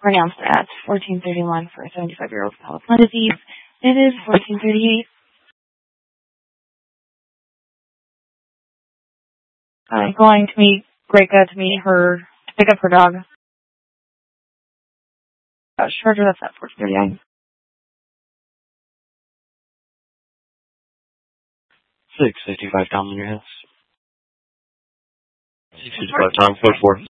pronounced at 14:31 for a 75-year-old with palate disease. It is 14:38. I'm going to meet Greta to pick up her dog. Charger, that's at 14:39. 6:55 Tom in your house. 6:55 Tom, code 4.